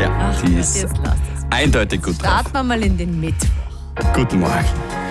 Ja, die ist jetzt lasst es. eindeutig gut drauf. Starten wir mal in den Mittwoch. Guten Morgen.